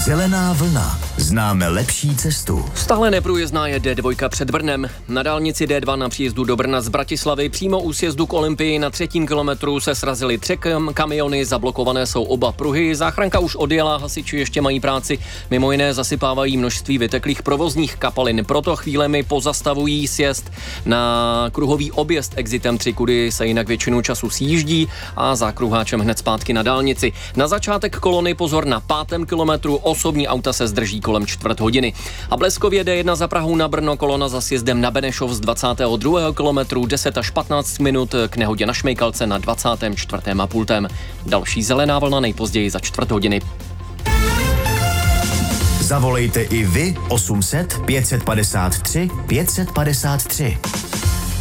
Zelená vlna. Známe lepší cestu. Stále neprůjezdná je D2 před Brnem. Na dálnici D2 na příjezdu do Brna z Bratislavy přímo u sjezdu k Olympii na 3. kilometru se srazily 3 kamiony, zablokované jsou oba pruhy. Záchranka už odjela, hasiči ještě mají práci. Mimo jiné zasypávají množství vyteklých provozních kapalin. Proto chvílemi pozastavují sjezd na kruhový objezd exitem 3, kudy se jinak většinu času sjíždí a zákruháčem hned zpátky na dálnici. Na začátek kolony pozor na 5. kilometru, osobní auta se zdrží kolem 1/4 hodiny. A bleskově D1 za Prahou na Brno, kolona za sjezdem na Benešov z 22. kilometru, 10 až 15 minut k nehodě na Šmejkalce na 24. a pultem. Další zelená vlna nejpozději za 1/4 hodiny. Zavolejte i vy 800 553 553.